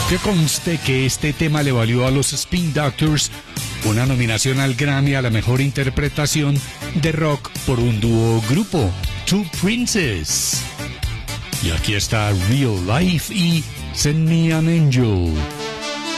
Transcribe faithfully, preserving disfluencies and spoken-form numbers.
Que conste que este tema le valió a los Spin Doctors una nominación al Grammy a la mejor interpretación de rock por un dúo grupo, Two Princes. Y aquí está Real Life y Send Me an Angel.